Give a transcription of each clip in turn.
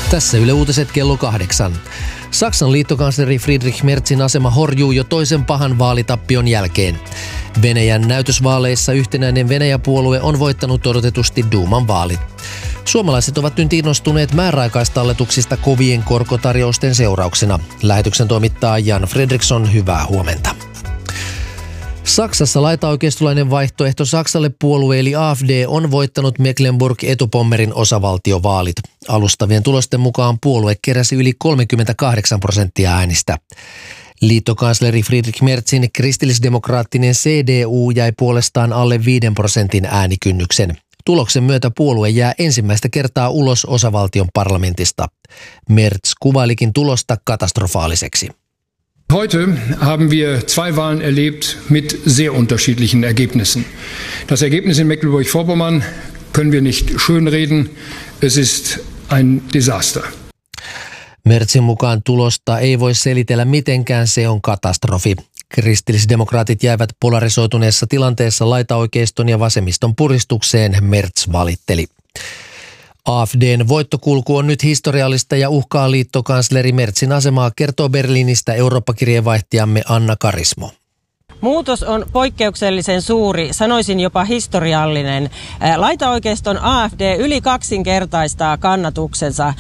Tässä Yle Uutiset kello 8. Saksan liittokansleri Friedrich Merzin asema horjuu jo toisen pahan vaalitappion jälkeen. Venäjän näytösvaaleissa Yhtenäinen Venäjä-puolue on voittanut odotetusti Duuman vaalit. Suomalaiset ovat nyt innostuneet määräaikaistalletuksista kovien korkotarjousten seurauksena. Lähetyksen toimittaa Jan Fredriksson, hyvää huomenta. Saksassa laitaoikeistolainen vaihtoehto Saksalle puolue eli AfD on voittanut Mecklenburg-Etupommerin osavaltiovaalit. Alustavien tulosten mukaan puolue keräsi yli 38% äänistä. Liittokansleri Friedrich Merzin kristillisdemokraattinen CDU jäi puolestaan alle 5% äänikynnyksen. Tuloksen myötä puolue jää ensimmäistä kertaa ulos osavaltion parlamentista. Merz kuvailikin tulosta katastrofaaliseksi. Heute haben wir zwei Wahlen erlebt mit sehr unterschiedlichen Ergebnissen. Das Ergebnis in Mecklenburg-Vorpommern können wir nicht schönreden. Es ist ein Desaster. Merzin mukaan tulosta ei voi selitellä mitenkään, se on katastrofi. Kristillisdemokraatit jäivät polarisoituneessa tilanteessa laitaoikeiston ja vasemmiston puristukseen, Merz valitteli. AfDn voittokulku on nyt historiallista ja uhkaa liittokansleri Merzin asemaa, kertoo Berliinistä Eurooppa-kirjeenvaihtajamme Anna Karismo. Muutos on poikkeuksellisen suuri, sanoisin jopa historiallinen. Laitaoikeiston AfD yli kaksinkertaistaa kannatuksensa.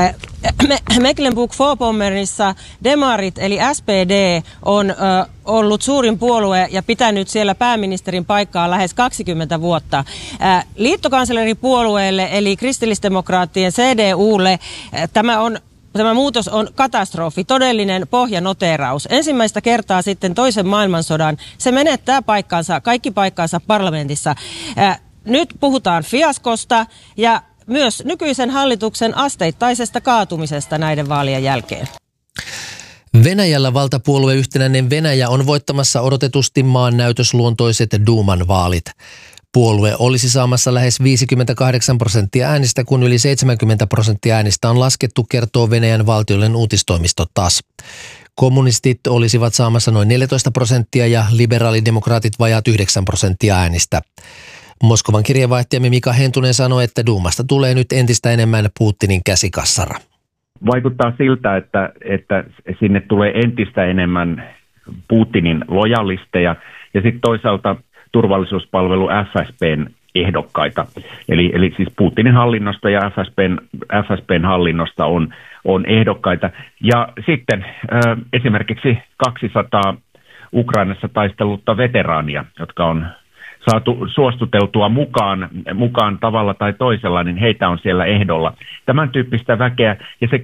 Mecklenburg-Vorpommernissa demarit eli SPD on ollut suurin puolue ja pitänyt siellä pääministerin paikkaa lähes 20 vuotta. Liittokansleripuolueelle eli kristillisdemokraattien CDUlle Tämä muutos on katastrofi, todellinen pohjanoteeraus. Ensimmäistä kertaa sitten toisen maailmansodan se menettää kaikki paikkansa parlamentissa. Nyt puhutaan fiaskosta ja myös nykyisen hallituksen asteittaisesta kaatumisesta näiden vaalien jälkeen. Venäjällä valtapuolue Yhtenäinen Venäjä on voittamassa odotetusti maan näytösluontoiset Duuman vaalit. Puolue olisi saamassa lähes 58% äänistä, kun yli 70% äänistä on laskettu, kertoo Venäjän valtiollinen uutistoimisto TASS. Kommunistit olisivat saamassa noin 14% ja liberaalidemokraatit vajaat 9% äänistä. Moskovan kirjeenvaihtajamme Mika Hentunen sanoi, että Duumasta tulee nyt entistä enemmän Putinin käsikassara. Vaikuttaa siltä, että sinne tulee entistä enemmän Putinin lojalisteja ja sitten toisaalta turvallisuuspalvelu FSB:n ehdokkaita. Eli siis Putinin hallinnosta ja FSB:n hallinnosta on ehdokkaita. Ja sitten esimerkiksi 200 Ukrainassa taistelutta veteraania, jotka on saatu suostuteltua mukaan tavalla tai toisella, niin heitä on siellä ehdolla. Tämän tyyppistä väkeä, ja se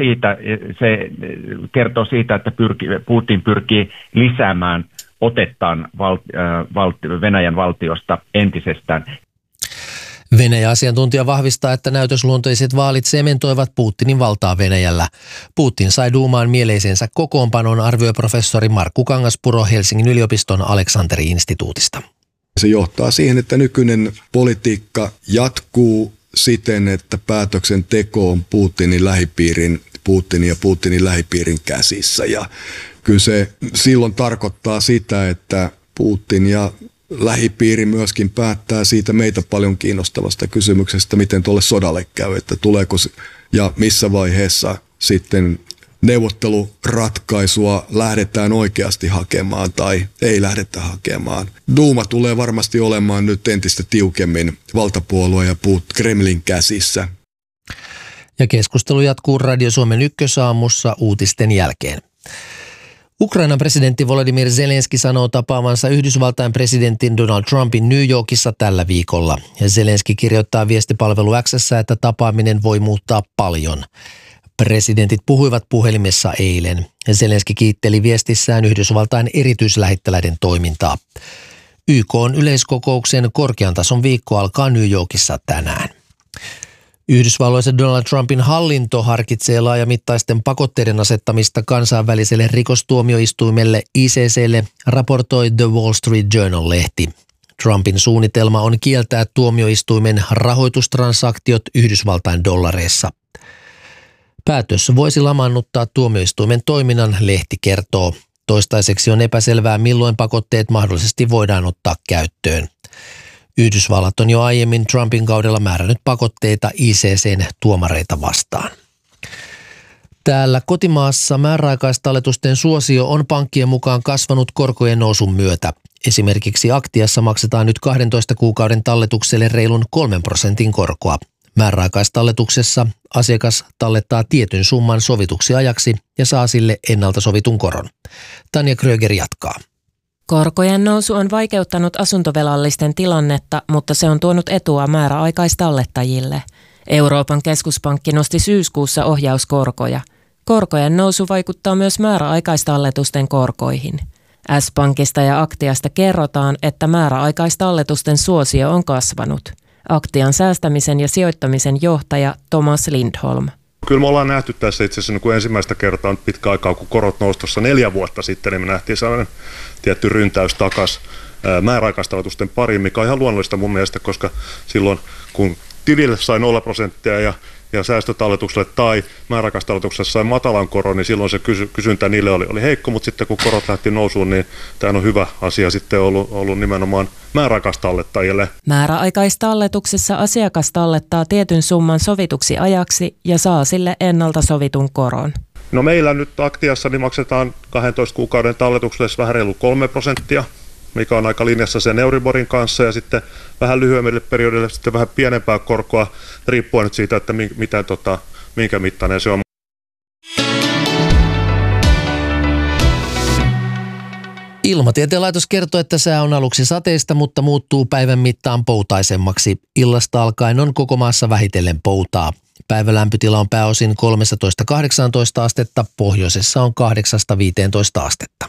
kertoo siitä, että Putin pyrkii lisäämään otettaan Venäjän valtiosta entisestään. Venäjän asiantuntija vahvistaa, että näytösluontoiset vaalit sementoivat Putinin valtaa Venäjällä. Putin sai Duumaan mieleisensä kokoonpanon, arvioi professori Markku Kangaspuro Helsingin yliopiston Aleksanteri-instituutista. Se johtaa siihen, että nykyinen politiikka jatkuu siten, että päätöksenteko on Putinin ja Putinin lähipiirin käsissä. Ja kyllä se silloin tarkoittaa sitä, että Putin ja lähipiiri myöskin päättää siitä meitä paljon kiinnostavasta kysymyksestä, miten tuolle sodalle käy, että tuleeko ja missä vaiheessa sitten neuvotteluratkaisua lähdetään oikeasti hakemaan tai ei lähdetä hakemaan. Duuma tulee varmasti olemaan nyt entistä tiukemmin valtapuolue ja Kremlin käsissä. Ja keskustelu jatkuu Radio Suomen ykkösaamussa uutisten jälkeen. Ukrainan presidentti Volodymyr Zelenski sanoo tapaavansa Yhdysvaltain presidentin Donald Trumpin New Yorkissa tällä viikolla. Ja Zelenski kirjoittaa viestipalvelu X:ssä, että tapaaminen voi muuttaa paljon. Presidentit puhuivat puhelimessa eilen. Zelenski kiitteli viestissään Yhdysvaltain erityislähettiläiden toimintaa. YK:n yleiskokouksen korkean tason viikko alkaa New Yorkissa tänään. Yhdysvalloissa Donald Trumpin hallinto harkitsee laajamittaisten pakotteiden asettamista kansainväliselle rikostuomioistuimelle ICC:lle, raportoi The Wall Street Journal-lehti. Trumpin suunnitelma on kieltää tuomioistuimen rahoitustransaktiot Yhdysvaltain dollareissa. Päätös voisi lamaannuttaa tuomioistuimen toiminnan, lehti kertoo. Toistaiseksi on epäselvää, milloin pakotteet mahdollisesti voidaan ottaa käyttöön. Yhdysvallat on jo aiemmin Trumpin kaudella määrännyt pakotteita ICC:n tuomareita vastaan. Täällä kotimaassa määräaikaistalletusten suosio on pankkien mukaan kasvanut korkojen nousun myötä. Esimerkiksi Aktiassa maksetaan nyt 12 kuukauden talletukselle reilun 3% korkoa. Määräaikaistalletuksessa asiakas tallettaa tietyn summan sovituksi ajaksi ja saa sille ennalta sovitun koron. Tanja Kröger jatkaa. Korkojen nousu on vaikeuttanut asuntovelallisten tilannetta, mutta se on tuonut etua määräaikaistallettajille. Euroopan keskuspankki nosti syyskuussa ohjauskorkoja. Korkojen nousu vaikuttaa myös määräaikaistalletusten korkoihin. S-Pankista ja Aktiasta kerrotaan, että määräaikaistalletusten suosio on kasvanut. Aktian säästämisen ja sijoittamisen johtaja Thomas Lindholm. Kyllä me ollaan nähty tässä itse asiassa kun ensimmäistä kertaa nyt pitkä aikaa, kun korot nousi tuossa 4 vuotta sitten, niin me nähtiin sellainen tietty ryntäys takaisin määräaikaistalletusten pariin, mikä on ihan luonnollista mun mielestä, koska silloin kun tilille sai 0% ja säästötalletukselle tai määräaikaistalletukselle sai matalan koron, niin silloin se kysyntä niille oli heikko, mutta sitten kun korot lähti nousuun, niin tämä on hyvä asia sitten ollut nimenomaan määräaikaistallettajille. Määräaikaistalletuksessa asiakas tallettaa tietyn summan sovituksi ajaksi ja saa sille ennalta sovitun koron. No meillä nyt Aktiassa niin maksetaan 12 kuukauden talletukselle vähän reilu 3%, mikä on aika linjassa sen Euriborin kanssa, ja sitten vähän lyhyemmille periodille sitten vähän pienempää korkoa, riippuen nyt siitä, että minkä mittainen se on. Ilmatieteen laitos kertoo, että sää on aluksi sateista, mutta muuttuu päivän mittaan poutaisemmaksi. Illasta alkaen on koko maassa vähitellen poutaa. Päivälämpötila on pääosin 13–18 astetta, pohjoisessa on 8–15 astetta.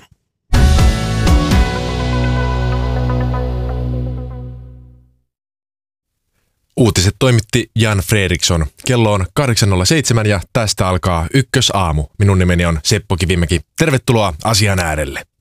Uutiset toimitti Jan Fredriksson. Kello on 8.07 ja tästä alkaa Ykkösaamu. Minun nimeni on Seppo Kivimäki. Tervetuloa asian äärelle.